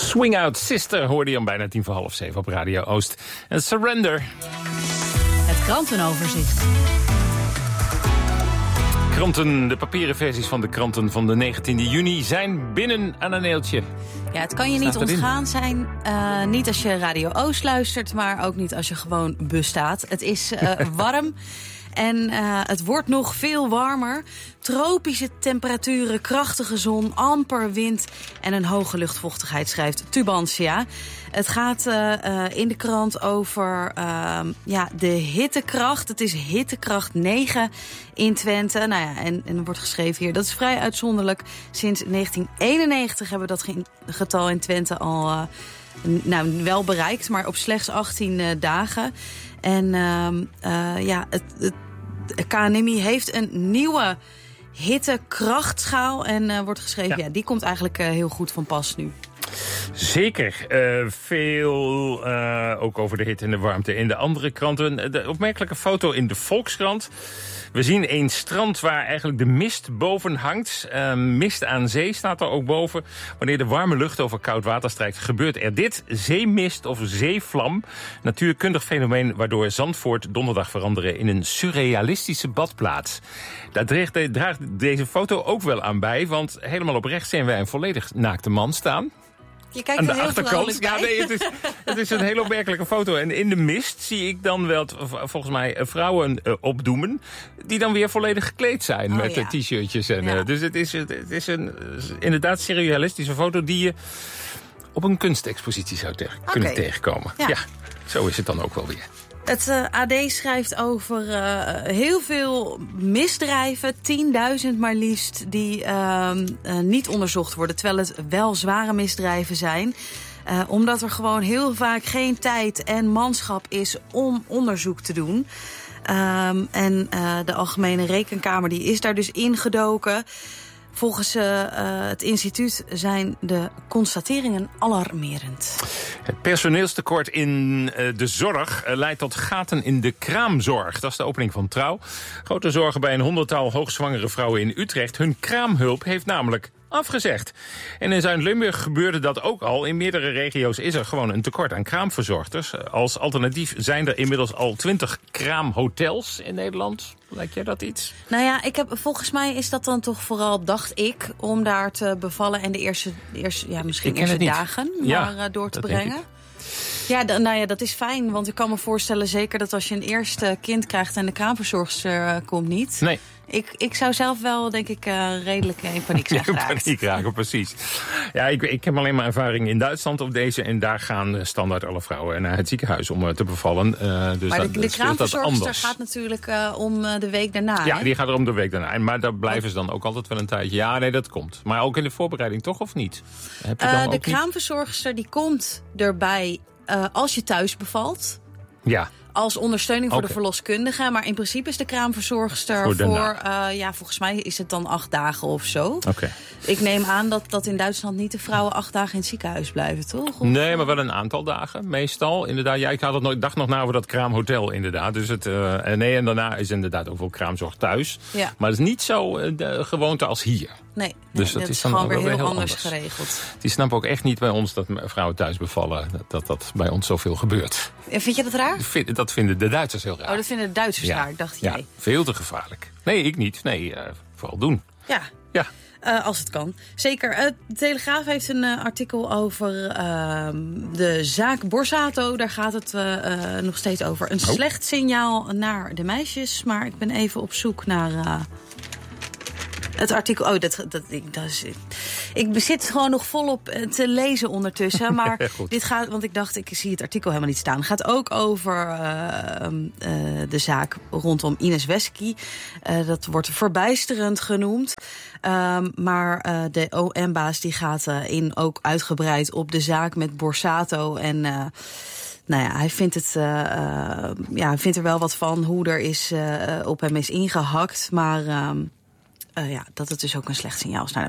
Swing Out Sister hoorde je om bijna 6:50 op Radio Oost. En Surrender. Het krantenoverzicht. De papieren versies van de kranten van de 19e juni zijn binnen aan een neeltje. Ja, het kan je niet ontgaan zijn. Niet als je Radio Oost luistert, maar ook niet als je gewoon bestaat. Het is warm. En het wordt nog veel warmer. Tropische temperaturen, krachtige zon, amper wind en een hoge luchtvochtigheid, schrijft Tubantia. Het gaat in de krant over de hittekracht. Het is hittekracht 9 in Twente. Nou ja, en er wordt geschreven hier, dat is vrij uitzonderlijk. Sinds 1991 hebben we dat getal in Twente al wel bereikt, maar op slechts 18 dagen. En het KNMI heeft een nieuwe hittekrachtschaal. En wordt geschreven, die komt eigenlijk heel goed van pas nu. Zeker. Veel ook over de hitte en de warmte in de andere kranten. De opmerkelijke foto in de Volkskrant. We zien een strand waar eigenlijk de mist boven hangt. Mist aan zee staat er ook boven. Wanneer de warme lucht over koud water strijkt, gebeurt er dit. Zeemist of zeevlam. Natuurkundig fenomeen waardoor Zandvoort donderdag veranderen in een surrealistische badplaats. Daar draagt deze foto ook wel aan bij. Want helemaal op rechts zien wij een volledig naakte man staan. Je kijkt aan de er heel achterkant. bij. Ja, nee, het is een hele opmerkelijke foto. En in de mist zie ik dan wel, volgens mij, vrouwen opdoemen die dan weer volledig gekleed zijn met t-shirtjes. En, dus het is een inderdaad surrealistische foto die je op een kunstexpositie zou kunnen tegenkomen. Ja, zo is het dan ook wel weer. Het AD schrijft over heel veel misdrijven, 10.000 maar liefst, die niet onderzocht worden, terwijl het wel zware misdrijven zijn. Omdat er gewoon heel vaak geen tijd en manschap is om onderzoek te doen. De Algemene Rekenkamer die is daar dus ingedoken. Volgens het instituut zijn de constateringen alarmerend. Het personeelstekort in de zorg leidt tot gaten in de kraamzorg. Dat is de opening van Trouw. Grote zorgen bij een 100-tal hoogzwangere vrouwen in Utrecht. Hun kraamhulp heeft namelijk afgezegd. En in Zuid-Limburg gebeurde dat ook al. In meerdere regio's is er gewoon een tekort aan kraamverzorgers. Als alternatief zijn er inmiddels al 20 kraamhotels in Nederland. Lijkt jij dat iets? Nou ja, volgens mij is dat dan toch vooral, dacht ik, om daar te bevallen en de eerste dagen door te brengen. Ja, dat is fijn, want ik kan me voorstellen zeker dat als je een eerste kind krijgt en de kraamverzorgster komt niet. Nee. Ik zou zelf wel, denk ik, redelijk in paniek zijn geraakt. In paniek raken, precies. Ja, ik heb alleen maar ervaring in Duitsland op deze. En daar gaan standaard alle vrouwen naar het ziekenhuis om te bevallen. Dus maar de kraamverzorgster gaat natuurlijk om de week daarna. Ja, die gaat er om de week daarna. Maar daar blijven ze dan ook altijd wel een tijdje. Ja, nee, dat komt. Maar ook in de voorbereiding toch, of niet? Heb je dan de kraamverzorgster die komt erbij als je thuis bevalt. Ja. Als ondersteuning voor de verloskundige. Maar in principe is de kraamverzorgster volgens mij is het dan 8 dagen of zo. Okay. Ik neem aan dat in Duitsland niet de vrouwen 8 dagen in het ziekenhuis blijven, toch? Nee, maar wel een aantal dagen, meestal. Inderdaad, ik dacht nog na over dat kraamhotel, inderdaad. Dus en daarna is inderdaad ook wel kraamzorg thuis. Ja. Maar het is niet zo de gewoonte als hier. Nee, dus dat is dan gewoon weer heel anders geregeld. Die snappen ook echt niet bij ons dat vrouwen thuis bevallen. Dat bij ons zoveel gebeurt. Vind je dat raar? Dat vinden de Duitsers heel raar. Oh, dat vinden de Duitsers raar, dacht jij? Ja, veel te gevaarlijk. Nee, ik niet. Nee, vooral doen. Ja. Als het kan. Zeker. De Telegraaf heeft een artikel over de zaak Borsato. Daar gaat het nog steeds over. Een slecht signaal naar de meisjes. Maar ik ben even op zoek naar het artikel. Ik zit gewoon nog volop te lezen ondertussen. Maar dit gaat, want ik dacht, ik zie het artikel helemaal niet staan. Het gaat ook over de zaak rondom Ines Wesky. Dat wordt verbijsterend genoemd. Maar de OM-baas die gaat ook uitgebreid op de zaak met Borsato. En hij vindt er wel wat van hoe er op hem is ingehakt. Maar dat het dus ook een slecht signaal is naar de